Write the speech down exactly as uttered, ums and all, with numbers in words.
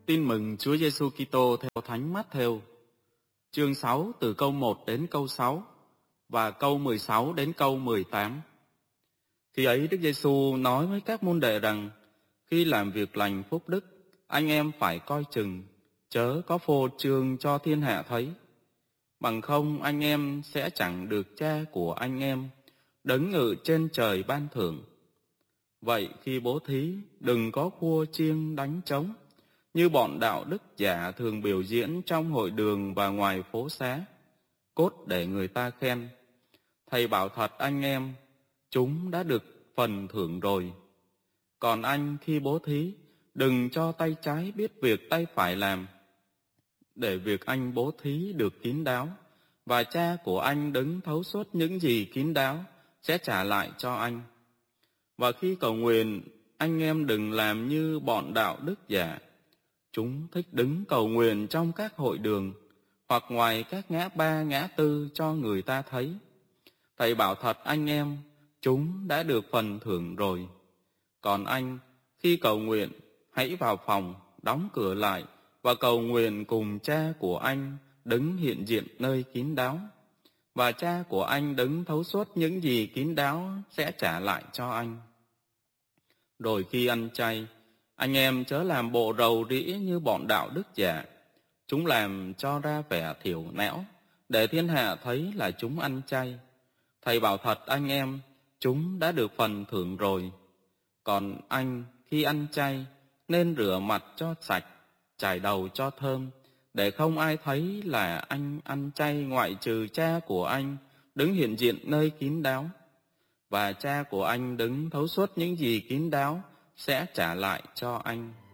Tin mừng Chúa Giêsu Kitô theo Thánh Mát-thêu, chương sáu từ câu một đến câu sáu và câu mười sáu đến câu mười tám. Khi ấy Đức Giêsu nói với các môn đệ rằng, khi làm việc lành phúc đức, anh em phải coi chừng, chớ có phô trương cho thiên hạ thấy. Bằng không anh em sẽ chẳng được Cha của anh em đấng ngự trên trời ban thưởng. Vậy khi bố thí, đừng có khua chiêng đánh trống, như bọn đạo đức giả thường biểu diễn trong hội đường và ngoài phố xá, cốt để người ta khen. Thầy bảo thật anh em, chúng đã được phần thưởng rồi. Còn anh khi bố thí, đừng cho tay trái biết việc tay phải làm, để việc anh bố thí được kín đáo, và Cha của anh đấng thấu suốt những gì kín đáo sẽ trả lại cho anh. Và khi cầu nguyện, anh em đừng làm như bọn đạo đức giả. Chúng thích đứng cầu nguyện trong các hội đường, hoặc ngoài các ngã ba ngã tư cho người ta thấy. Thầy bảo thật anh em, chúng đã được phần thưởng rồi. Còn anh, khi cầu nguyện, hãy vào phòng, đóng cửa lại, và cầu nguyện cùng Cha của anh đấng hiện diện nơi kín đáo. Và Cha của anh đấng thấu suốt những gì kín đáo sẽ trả lại cho anh. Rồi khi ăn chay, anh em chớ làm bộ rầu rĩ như bọn đạo đức giả. Chúng làm cho ra vẻ thiểu não, để thiên hạ thấy là chúng ăn chay. Thầy bảo thật anh em, chúng đã được phần thưởng rồi. Còn anh, khi ăn chay, nên rửa mặt cho sạch, chải đầu cho thơm, để không ai thấy là anh ăn chay ngoại trừ Cha của anh đứng hiện diện nơi kín đáo. Và Cha của anh đứng thấu suốt những gì kín đáo sẽ trả lại cho anh.